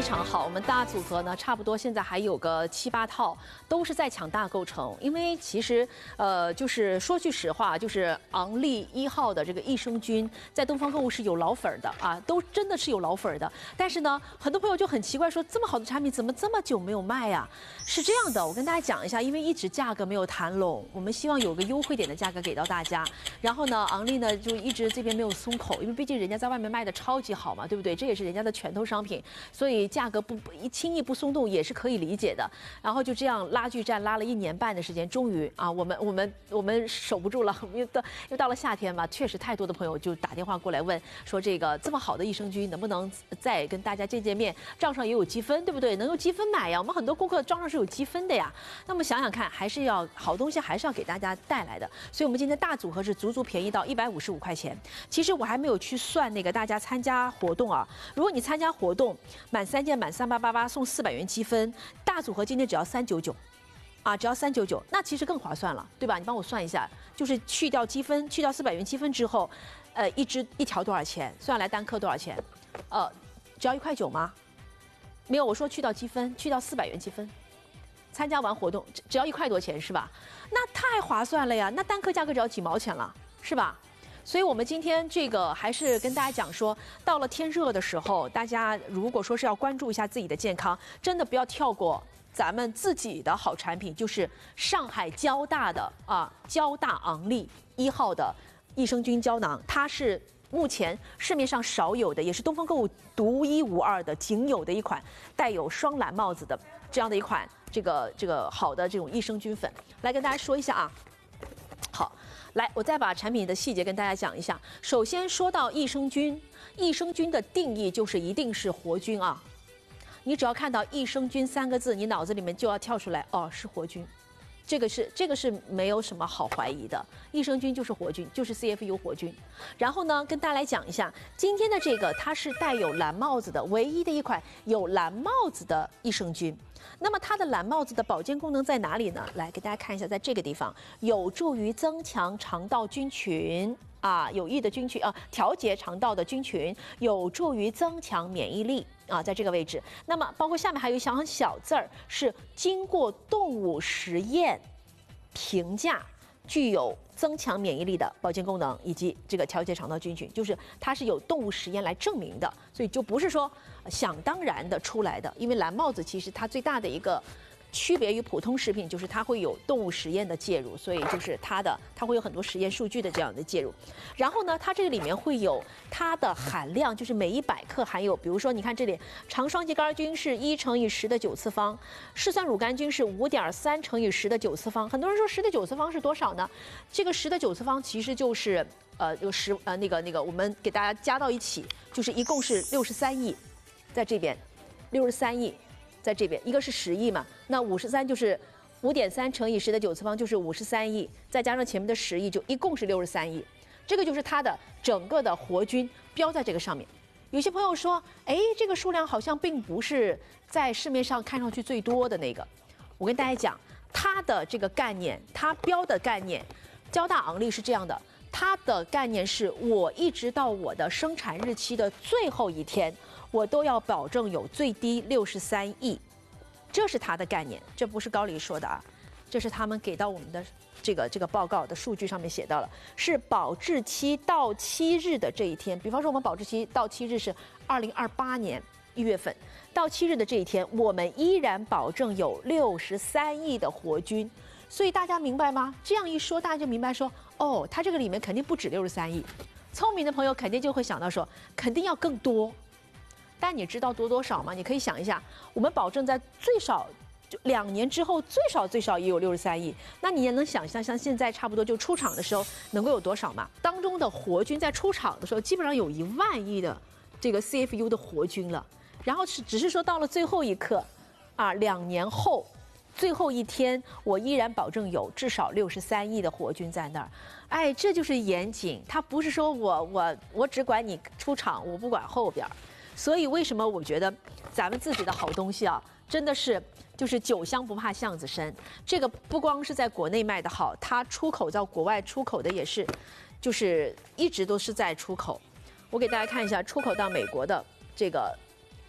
常好。我们大组合呢，差不多现在还有个7、8套，都是在抢大购成。因为其实就是说句实话，就是昂立1号的这个益生菌，在东方购物是有老粉的啊，都真的是有老粉的。但是呢，很多朋友就很奇怪说，这么好的产品怎么这么久没有卖呀？是这样的，我跟大家讲一下，因为一直价格没有谈拢，我们希望有个优惠点的价格给到大家。然后呢，昂立呢就一直这边没有松口，因为毕竟人家在外面卖的超级好嘛，对不对？这也是人家的拳头商品，所以价格不轻易不松动也是可以理解的。然后就这样拉锯战拉了1年半的时间，终于啊，我们守不住了，又到了夏天嘛，确实太多的朋友就打电话过来问说，这么好的益生菌能不能再跟大家见见面？账上也有积分，对不对？能用积分买呀，我们很多顾客账上是有积分的呀。那么想想看，还是要好东西，还是要给大家带来的。所以我们今天大组合是足便宜到155块钱。其实我还没有去算那个大家参加活动啊。如果你参加活动，满3件满3888送400元积分，大组合今天只要399。啊，只要399，那其实更划算了，对吧？你帮我算一下，就是去掉积分，去掉400元积分之后，一条多少钱？算下来单颗多少钱？只要1块9吗？没有，我说去掉积分，去掉400元积分，参加完活动只要1块多钱是吧？那太划算了呀！那单颗价格只要几毛钱了，是吧？所以我们今天这个还是跟大家讲说，到了天热的时候，大家如果说是要关注一下自己的健康，真的不要跳过咱们自己的好产品，就是上海交大的交大昂立1号的益生菌胶囊，它是目前市面上少有的，也是东方购物独一无二的、仅有的一款带有双蓝帽子的这样的一款这个好的这种益生菌粉。来跟大家说一下啊，好。来，我再把产品的细节跟大家讲一下。首先说到益生菌，益生菌的定义就是一定是活菌啊。你只要看到益生菌3个字，你脑子里面就要跳出来，哦，是活菌。这个是没有什么好怀疑的，益生菌就是活菌，就是 CFU 活菌。然后呢，跟大家来讲一下，今天的这个它是带有蓝帽子的，唯一的一款有蓝帽子的益生菌。那么它的蓝帽子的保健功能在哪里呢？来给大家看一下，在这个地方有助于增强肠道菌群啊，有益的菌群啊，调节肠道的菌群，有助于增强免疫力啊，在这个位置。那么包括下面还有一行小字儿，是经过动物实验评价具有增强免疫力的保健功能，以及这个调节肠道菌群，就是它是有动物实验来证明的，所以就不是说想当然的出来的。因为蓝帽子其实它最大的一个区别于普通食品，就是它会有动物实验的介入，所以就是它会有很多实验数据的这样的介入。然后呢，它这个里面会有它的含量，就是每100克含有，比如说你看这里，肠双歧杆菌是1乘以10的9次方，嗜酸乳杆菌是5.3乘以10的9次方。很多人说10的9次方是多少呢？这个10的9次方其实就是我们给大家加到一起，就是一共是63亿，在这边63亿。在这边一个是10亿嘛，那53就是5.3乘以10的9次方就是53亿，再加上前面的10亿，就一共是63亿。这个就是它的整个的活菌标在这个上面。有些朋友说，哎，这个数量好像并不是在市面上看上去最多的那个。我跟大家讲，它的这个概念，它标的概念，交大昂立是这样的。它的概念是我一直到我的生产日期的最后一天，我都要保证有最低63亿，这是它的概念，这不是高黎说的啊，这是他们给到我们的这个报告的数据上面写到了，是保质期到期日的这一天。比方说我们保质期到期日是2028年1月份，到期日的这一天，我们依然保证有63亿的活菌。所以大家明白吗？这样一说，大家就明白说，哦，它这个里面肯定不止63亿。聪明的朋友肯定就会想到说，肯定要更多。但你知道多少吗？你可以想一下，我们保证在最少就2年之后，最少也有63亿。那你也能想象，像现在差不多就出厂的时候能够有多少吗？当中的活菌在出厂的时候，基本上有1万亿的这个 CFU 的活菌了。然后只是说到了最后一刻，啊，2年后。最后一天，我依然保证有至少63亿的活菌在那儿，哎，这就是严谨。它不是说我只管你出厂，我不管后边。所以为什么我觉得咱们自己的好东西啊，真的是就是酒香不怕巷子深。这个不光是在国内卖的好，它出口到国外出口的也是，就是一直都是在出口。我给大家看一下出口到美国的这个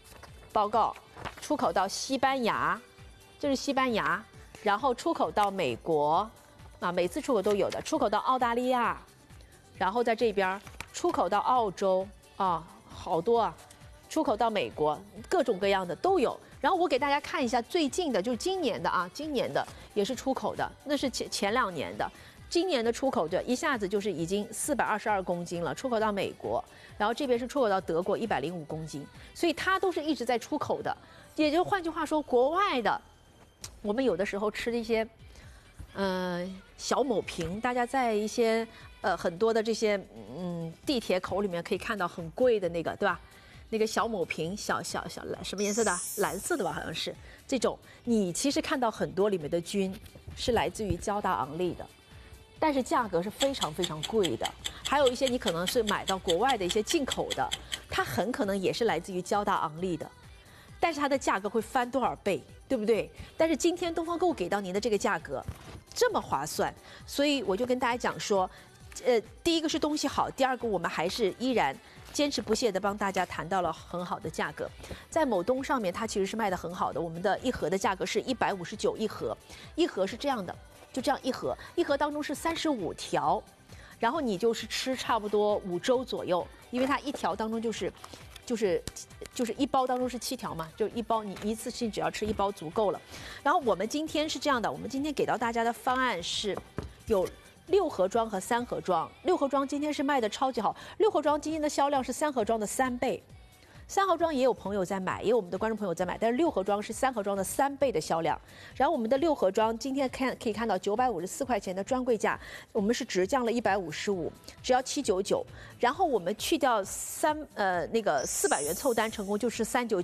报告，出口到西班牙，这是西班牙，然后出口到美国，啊，每次出口都有的，出口到澳大利亚，然后在这边出口到澳洲，啊，好多啊，出口到美国，各种各样的都有。然后我给大家看一下最近的，就是今年的啊，今年的也是出口的，那是前2年的。今年的出口的一下子就是已经422公斤了，出口到美国，然后这边是出口到德国105公斤，所以它都是一直在出口的。也就换句话说，国外的，我们有的时候吃的一些，小某瓶，大家在一些很多的这些地铁口里面可以看到很贵的那个，对吧？那个小某瓶，小什么颜色的？蓝色的吧，好像是这种。你其实看到很多里面的菌是来自于交大昂利的。但是价格是非常非常贵的，还有一些你可能是买到国外的一些进口的，它很可能也是来自于交大昂利的，但是它的价格会翻多少倍，对不对？但是今天东方购物给到您的这个价格这么划算，所以我就跟大家讲说，第一个是东西好，第二个我们还是依然坚持不懈地帮大家谈到了很好的价格。在某东上面它其实是卖得很好的，我们的一盒的价格是159一盒，一盒是这样的。就这样一盒，一盒当中是35条，然后你就是吃差不多5周左右，因为它一条当中就是一包当中是7条嘛，就一包你一次性只要吃1包足够了。然后我们今天是这样的，我们今天给到大家的方案是有6盒装和3盒装，6盒装今天是卖的超级好，6盒装今天的销量是3盒装的3倍。3盒装也有朋友在买，也有我们的观众朋友在买，但是6盒装是3盒装的3倍的销量。然后我们的6盒装今天可以看到954块钱的专柜价，我们是直降了155，只要799。然后我们去掉那个400元凑单成功就是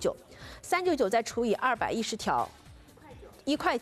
399，399再除以210条，1块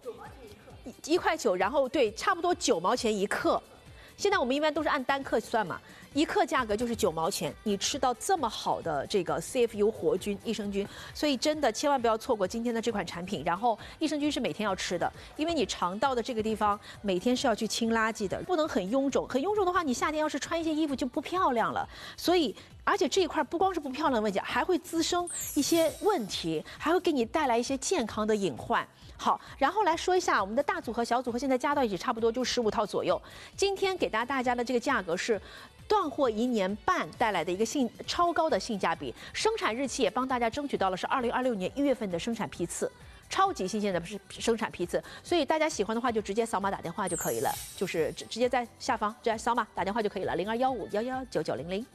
9，1块9，然后对，差不多9毛钱一克。现在我们一般都是按单克算嘛，1克价格就是9毛钱，你吃到这么好的这个 CFU 活菌益生菌，所以真的千万不要错过今天的这款产品。然后益生菌是每天要吃的，因为你肠道的这个地方每天是要去清垃圾的，不能很臃肿，很臃肿的话，你夏天要是穿一些衣服就不漂亮了。所以，而且这一块不光是不漂亮的问题，还会滋生一些问题，还会给你带来一些健康的隐患。好，然后来说一下我们的大组合、小组合，现在加到一起差不多就15套左右。今天给大家的这个价格是断货1年半带来的一个超高的性价比，生产日期也帮大家争取到了是2026年1月份的生产批次，超级新鲜的生产批次。所以大家喜欢的话就直接扫码打电话就可以了，就是直接在下方直接扫码打电话就可以了，0215119900。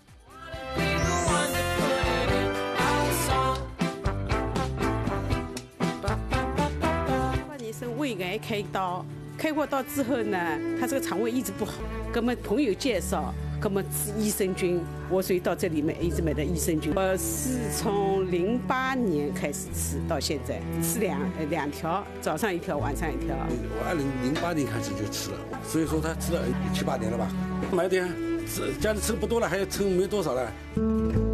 生胃癌开刀，开过刀之后呢，他这个肠胃一直不好，给我们朋友介绍，给我们吃益生菌，我所以到这里面一直买的益生菌。我是从08年开始吃到现在，吃两条，早上1条，晚上1条。 我2008年开始就吃了，所以说他吃了7、8年了吧。买点，家里吃的不多了，还有剩没多少了。